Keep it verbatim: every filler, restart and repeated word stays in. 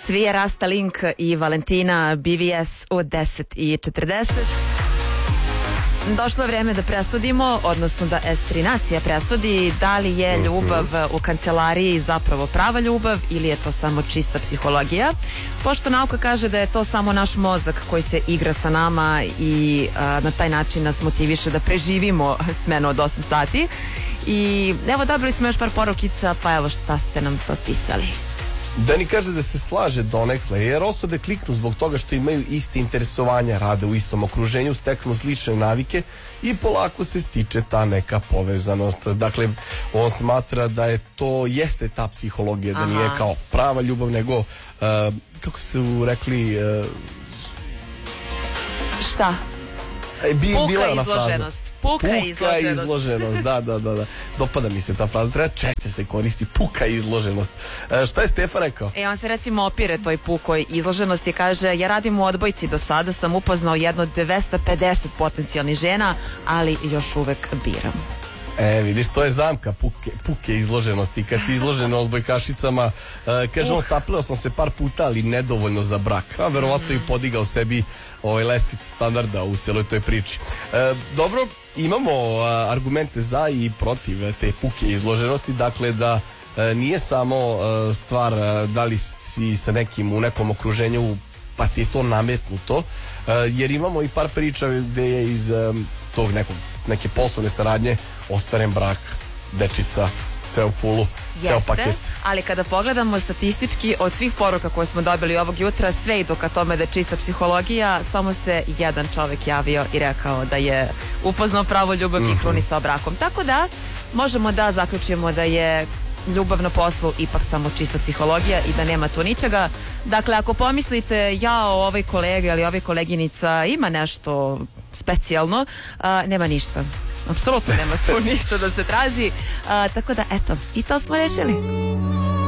Svi je Rasta Link i Valentina B V S u deset i četrdeset. Došlo je vreme da presudimo, odnosno da S tri nacija presudi da li je ljubav u kancelariji zapravo prava ljubav ili je to samo čista psihologija. Pošto nauka kaže da je to samo naš mozak koji se igra sa nama i a, na taj način nas motiviše da preživimo smenu od osam sati. I evo, dobili smo još par porukica, pa evo šta ste nam to pisali. Dani kaže da se slaže donekle, jer osobe kliknu zbog toga što imaju iste interesovanja, rade u istom okruženju, steknu slične navike i polako se stiče ta neka povezanost. Dakle, on smatra da je to, jeste ta psihologija, da nije kao prava ljubav, nego, uh, kako su rekli... Uh, Šta? Bi, Puka izloženost. Puka, puka izloženost. izloženost, da, da, da, da. Dopada mi se ta fraza, treba češće se koristi, puka izloženost. E, šta je Stefan rekao? E, on se recimo opire toj pukoj izloženosti i kaže, ja radim u odbojci, do sada sam upoznao jedno dvesta pedeset potencijalnih žena, ali još uvek biram. E, vidiš, to je zamka puke, puke izloženosti. Kad si izložen odbojkašicama, e, kaže, uh. on sapleo sam se par puta, ali nedovoljno za brak. A verovatno i podigao sebi ovaj lestvicu standarda u celoj toj priči. E, dobro, imamo a, argumente za i protiv te puke izloženosti, dakle da a, nije samo a, stvar a, da li si sa nekim u nekom okruženju pa ti je to nametnuto, a, jer imamo i par priča gde je iz a, tog nekog, neke poslovne saradnje ostvaren brak, dečica, sve u fulu, sve u paket. Ali kada pogledamo statistički od svih poruka koje smo dobili ovog jutra, sve idu ka tome da je čista psihologija, samo se jedan čovek javio i rekao da je upoznao pravu ljubav mm-hmm. i krunisao brakom. Tako da možemo da zaključimo da je ljubav na poslu ipak samo čista psihologija i da nema tu ničega. Dakle, ako pomislite ja o ovoj kolegi ali ovoj koleginica ima nešto specijalno, a, nema ništa. Apsolutno nema tu ništa da se traži. A, tako da, eto, i to smo rešili.